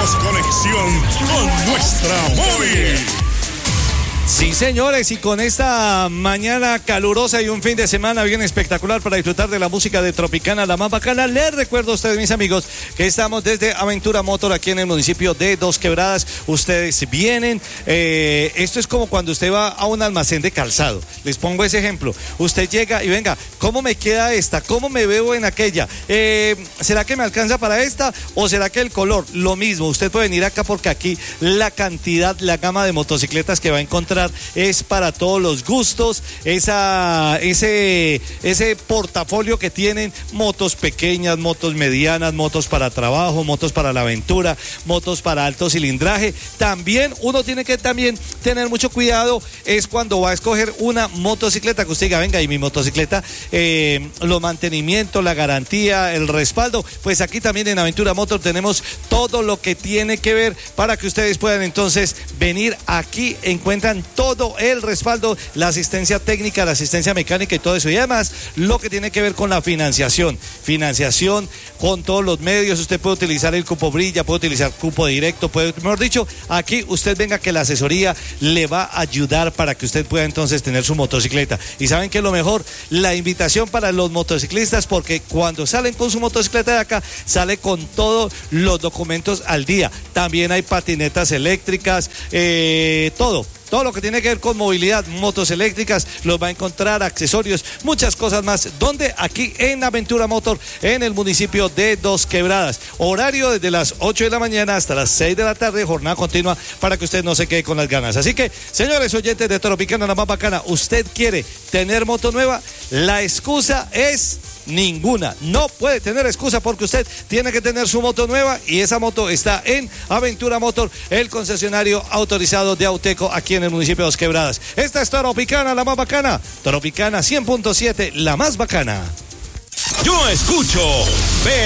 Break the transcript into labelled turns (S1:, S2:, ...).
S1: Hacemos conexión con nuestra móvil.
S2: Sí, señores, y con esta mañana calurosa y un fin de semana bien espectacular para disfrutar de la música de Tropicana, la más bacana, les recuerdo a ustedes, mis amigos, que estamos desde Aventura Motor aquí en el municipio de Dos Quebradas. Ustedes vienen, esto es como cuando usted va a un almacén de calzado. Les pongo ese ejemplo. Usted llega y venga, ¿cómo me queda esta? ¿Cómo me veo en aquella? ¿Será que me alcanza para esta? ¿O será que el color? Lo mismo, usted puede venir acá porque aquí la cantidad, la gama de motocicletas que va a encontrar es para todos los gustos. Ese portafolio que tienen, motos pequeñas, motos medianas, motos para trabajo, motos para la aventura, motos para alto cilindraje. También uno tiene que tener mucho cuidado es cuando va a escoger una motocicleta, que usted diga, venga, y mi motocicleta, los mantenimientos, la garantía, el respaldo. Pues aquí también en Aventura Motor tenemos todo lo que tiene que ver para que ustedes puedan entonces venir aquí. Encuentran todo el respaldo, la asistencia técnica, la asistencia mecánica y todo eso. Y además, lo que tiene que ver con la financiación con todos los medios. Usted puede utilizar el cupo Brilla, puede utilizar cupo directo, mejor dicho, aquí usted venga que la asesoría le va a ayudar para que usted pueda entonces tener su motocicleta. Y saben que lo mejor, la invitación para los motociclistas, porque cuando salen con su motocicleta de acá, sale con todos los documentos al día. También hay patinetas eléctricas, todo lo que tiene que ver con movilidad, motos eléctricas, los va a encontrar, accesorios, muchas cosas más. ¿Dónde? Aquí en Aventura Motor, en el municipio de Dos Quebradas. Horario desde las 8 de la mañana hasta las 6 de la tarde, jornada continua para que usted no se quede con las ganas. Así que, señores oyentes de Tropicana, la más bacana, ¿usted quiere tener moto nueva? La excusa es ninguna. No puede tener excusa porque usted tiene que tener su moto nueva y esa moto está en Aventura Motor, el concesionario autorizado de Auteco aquí en el municipio de Dos Quebradas. Esta es Tropicana, la más bacana. Tropicana 100.7, la más bacana.
S1: Yo escucho